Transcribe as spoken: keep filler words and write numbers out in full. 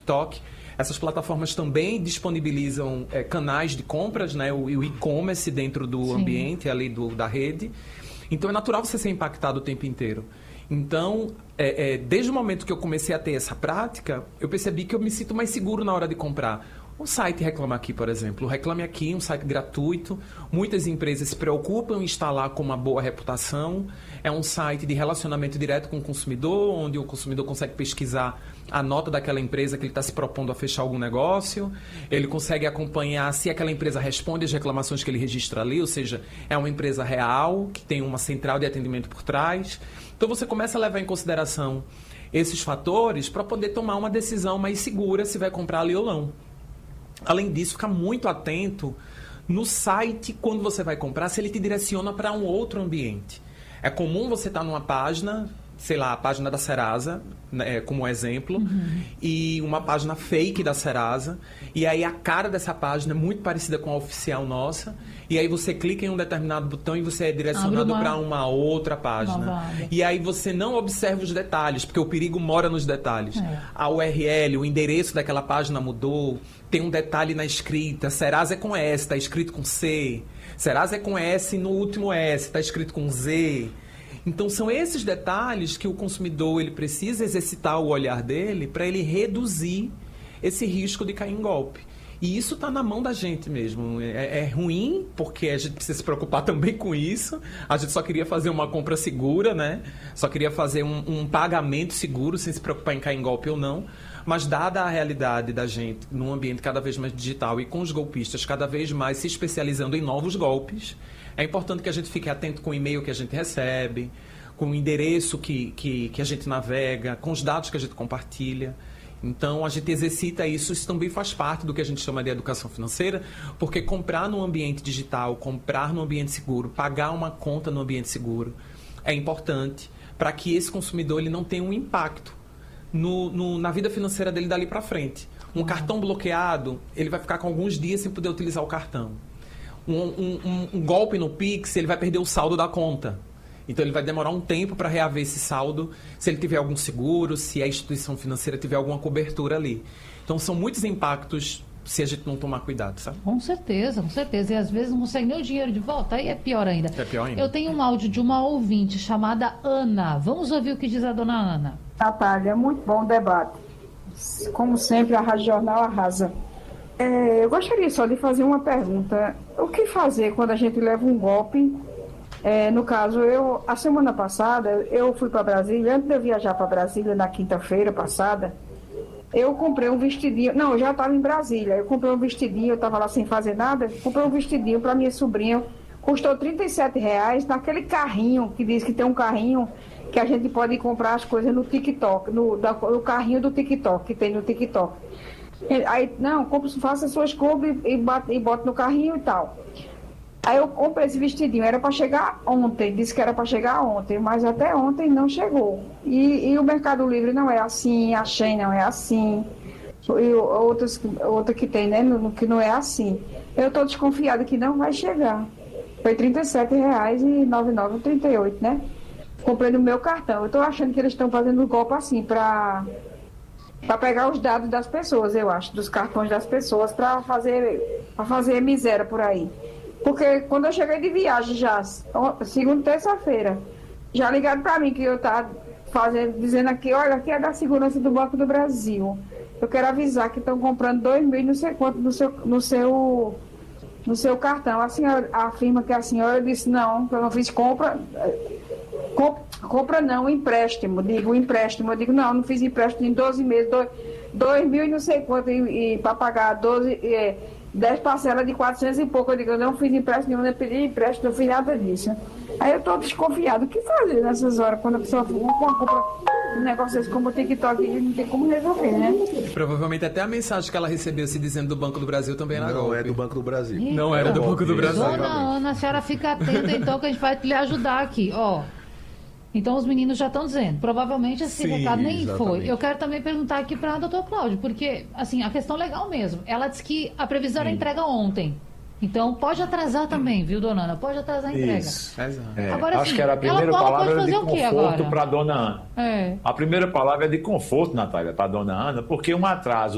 TikTok. Essas plataformas também disponibilizam é, canais de compras, né? O, o e-commerce dentro do Sim. ambiente ali do, da rede. Então é natural você ser impactado o tempo inteiro. Então, é, é, desde o momento que eu comecei a ter essa prática, eu percebi que eu me sinto mais seguro na hora de comprar. O site Reclame Aqui, por exemplo. O Reclame Aqui é um site gratuito. Muitas empresas se preocupam em instalar com uma boa reputação. É um site de relacionamento direto com o consumidor, onde o consumidor consegue pesquisar a nota daquela empresa que ele está se propondo a fechar algum negócio. Ele consegue acompanhar se aquela empresa responde às reclamações que ele registra ali, ou seja, é uma empresa real, que tem uma central de atendimento por trás. Então você começa a levar em consideração esses fatores para poder tomar uma decisão mais segura se vai comprar ali ou não. Além disso, ficar muito atento no site, quando você vai comprar, se ele te direciona para um outro ambiente. É comum você estar numa página, sei lá, a página da Serasa, né, como exemplo, uhum. e uma página fake da Serasa, e aí a cara dessa página é muito parecida com a oficial nossa, e aí você clica em um determinado botão e você é direcionado para uma outra página. E aí você não observa os detalhes, porque o perigo mora nos detalhes. É. A U R L, o endereço daquela página mudou, tem um detalhe na escrita, Serasa é com S, está escrito com C, Serasa é com S no último S, está escrito com Z. Então são esses detalhes que o consumidor ele precisa exercitar o olhar dele para ele reduzir esse risco de cair em golpe. E isso está na mão da gente mesmo. É, é ruim, porque a gente precisa se preocupar também com isso. A gente só queria fazer uma compra segura, né? Só queria fazer um, um pagamento seguro, sem se preocupar em cair em golpe ou não. Mas dada a realidade da gente num ambiente cada vez mais digital e com os golpistas cada vez mais se especializando em novos golpes, é importante que a gente fique atento com o e-mail que a gente recebe, com o endereço que, que, que a gente navega, com os dados que a gente compartilha. Então, a gente exercita isso, isso também faz parte do que a gente chama de educação financeira, porque comprar no ambiente digital, comprar no ambiente seguro, pagar uma conta no ambiente seguro, é importante para que esse consumidor ele não tenha um impacto no, no, na vida financeira dele dali para frente. Um uhum. cartão bloqueado, ele vai ficar com alguns dias sem poder utilizar o cartão. Um, um, um, um golpe no Pix, ele vai perder o saldo da conta. Então, ele vai demorar um tempo para reaver esse saldo, se ele tiver algum seguro, se a instituição financeira tiver alguma cobertura ali. Então, são muitos impactos se a gente não tomar cuidado, sabe? Com certeza, com certeza. E às vezes não consegue nem o dinheiro de volta, aí é pior ainda. É pior ainda. Eu tenho um áudio de uma ouvinte chamada Ana. Vamos ouvir o que diz a dona Ana. Natália, muito bom o debate. Como sempre, a Rádio Jornal arrasa. É, eu gostaria só de fazer uma pergunta. O que fazer quando a gente leva um golpe? É, no caso, eu, a semana passada, eu fui para Brasília, antes de eu viajar para Brasília, na quinta-feira passada, eu comprei um vestidinho, não, eu já estava em Brasília, eu comprei um vestidinho, eu estava lá sem fazer nada, comprei um vestidinho para minha sobrinha, custou trinta e sete reais, naquele carrinho, que diz que tem um carrinho que a gente pode comprar as coisas no TikTok, no, da, no carrinho do TikTok, que tem no TikTok. Aí, não, compre, faça suas compras e, e bota no carrinho e tal. Aí eu comprei esse vestidinho, era para chegar ontem, disse que era para chegar ontem, mas até ontem não chegou. E, e o Mercado Livre não é assim, a Shein não é assim, e outras, outra que tem, né, que não é assim. Eu estou desconfiada que não vai chegar. Foi trinta e sete reais e noventa e nove centavos, trinta e oito, né? Comprei no meu cartão. Eu estou achando que eles estão fazendo golpe assim, para para pegar os dados das pessoas, eu acho, dos cartões das pessoas, para fazer, para fazer miséria por aí. Porque quando eu cheguei de viagem já, segunda, terça-feira, já ligaram para mim que eu estava fazendo, dizendo aqui, olha, aqui é da segurança do Banco do Brasil. Eu quero avisar que estão comprando dois mil e não sei quanto no seu, no seu, no seu cartão. A senhora afirma que a senhora disse, não, eu não fiz compra, comp, compra não, empréstimo, digo empréstimo, eu digo, não, não fiz empréstimo em doze meses, dois mil e não sei quanto, e, e para pagar doze... É, dez parcelas de quatrocentos e pouco. Eu digo, eu não fiz empréstimo nenhum, não pedi empréstimo, não fiz nada disso. Aí eu estou desconfiado. O que fazer nessas horas, quando a pessoa compra um negócio desse como o TikTok, não tem como resolver, né? Provavelmente até a mensagem que ela recebeu se dizendo do Banco do Brasil também era Não golpe. é do Banco do Brasil. Eita. Não era do Banco do Brasil. Dona Ana, a senhora fica atenta então que a gente vai lhe ajudar aqui, ó. Então os meninos já estão dizendo, provavelmente esse Sim, recado nem exatamente. foi. Eu quero também perguntar aqui para o doutor Cláudio, porque, assim, a questão legal mesmo. Ela disse que a previsão era entrega ontem. Então pode atrasar também, viu, dona Ana? Pode atrasar a entrega. Isso. É. Agora, Acho assim, que era a primeira ela, ela palavra pode de fazer o quê conforto agora? para dona Ana. É. A primeira palavra é de conforto, Natália, para dona Ana, porque um atraso